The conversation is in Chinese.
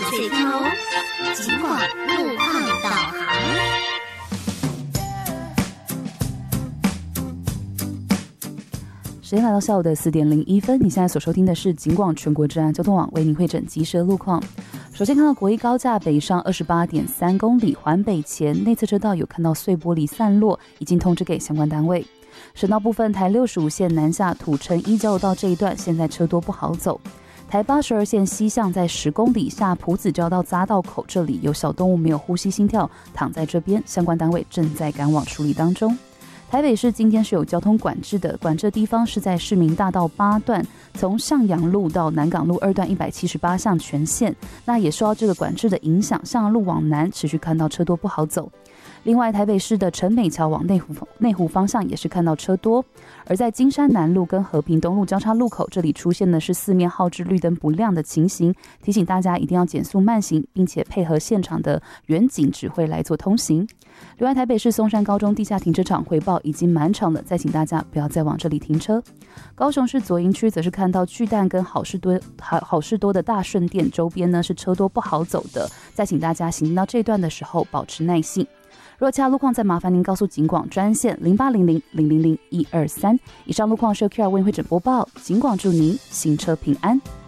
最挑哦，尽管路况导航。 时间来到下午的4点01分，你现在所收听的是警广全国治安交通网为您汇整即时路况。首先看到国一高架北上28.3公里环北前内侧车道有看到碎玻璃散落，已经通知给相关单位。省道部分，台65线南下土城一交流道这一段现在车多不好走。台82线西向在10公里下埔子交到匝道口，这里有小动物没有呼吸心跳躺在这边，相关单位正在赶往处理当中。台北市今天是有交通管制的，管制的地方是在市民大道8段，从向阳路到南港路2段178项全线。那也受到这个管制的影响，向阳路往南持续看到车多不好走。另外，台北市的陈美桥往内湖方向也是看到车多，而在金山南路跟和平东路交叉路口，这里出现的是四面号志绿灯不亮的情形，提醒大家一定要减速慢行，并且配合现场的远警指挥来做通行。另外，台北市松山高中地下停车场回报已经满场了，再请大家不要再往这里停车。高雄市左营区则是看到巨蛋跟好事多的大顺店周边呢是车多不好走的，再请大家行进到这段的时候保持耐性。若其他路况，再麻烦您告诉警广专线0800-000-123。以上路况是由 QR 为您汇整播报，警广祝您行车平安。